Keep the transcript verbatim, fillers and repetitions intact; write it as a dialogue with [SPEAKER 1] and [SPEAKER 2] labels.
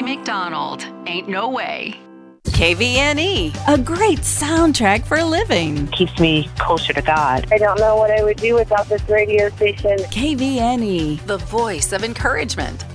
[SPEAKER 1] Rosie McDonald. Ain't no way.
[SPEAKER 2] K V N E, a great soundtrack for living.
[SPEAKER 3] Keeps me closer to God.
[SPEAKER 4] I don't know what I would do without this radio station.
[SPEAKER 2] K V N E,
[SPEAKER 1] The voice of encouragement.